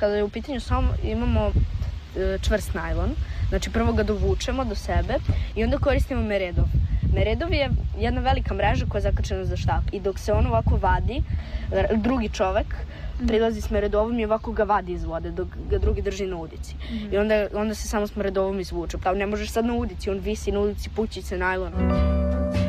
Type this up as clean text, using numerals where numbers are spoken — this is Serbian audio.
kada je u pitanju samo imamo čvrst najlon, znači prvo ga dovučemo do sebe i onda koristimo meredov. Meredov je jedna velika mreža koja je zakačena za štap i dok se on ovako vadi, drugi čovek prilazi s meredovom i ovako ga vadi iz vode dok ga drugi drži na udici. I onda se samo s meredovom izvuče. Pa ne možeš sad na udici, on visi na udici, pući se najlon.